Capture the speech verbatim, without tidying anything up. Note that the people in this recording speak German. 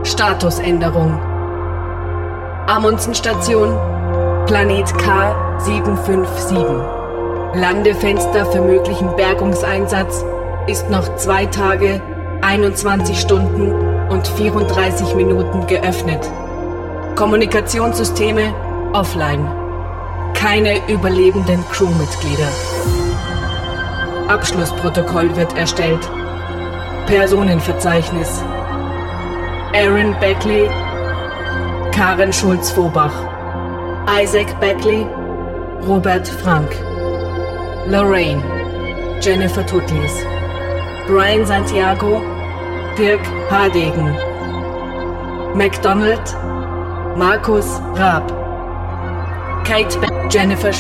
Statusänderung. Amundsen-Station, Planet K sieben fünf sieben. Landefenster für möglichen Bergungseinsatz ist noch zwei Tage, einundzwanzig Stunden und vierunddreißig Minuten geöffnet. Kommunikationssysteme offline. Keine überlebenden Crewmitglieder. Abschlussprotokoll wird erstellt. Personenverzeichnis: Aaron Beckley, Karen Schulz-Vobach, Isaac Beckley, Robert Frank, Lorraine, Jennifer Tutlis, Brian Santiago, Dirk Hardegen, MacDonald, Markus Raab, Kate Be- Jennifer